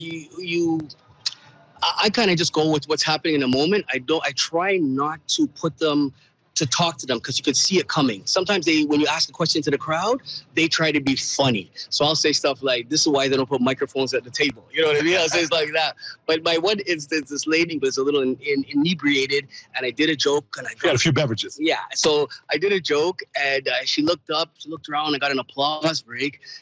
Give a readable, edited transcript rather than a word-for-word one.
I kind of just go with what's happening in the moment. I try not to put them to talk to them because you could see it coming. Sometimes when you ask a question to the crowd, they try to be funny. So I'll say stuff like, "This is why they don't put microphones at the table." You know what I mean? I'll say stuff like that. But by one instance, this lady was a little inebriated, and I did a joke, and I got a few beverages. Yeah. So I did a joke, and she looked up, she looked around, and I got an applause break.